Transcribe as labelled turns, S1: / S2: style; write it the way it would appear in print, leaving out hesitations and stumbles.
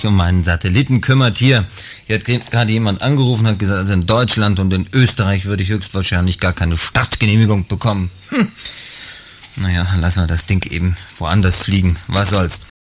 S1: sich um meinen Satelliten kümmert. Hier hat gerade jemand angerufen, hat gesagt, also in Deutschland und in Österreich würde ich höchstwahrscheinlich gar keine Startgenehmigung bekommen. Naja, lassen wir das Ding eben woanders fliegen. Was soll's.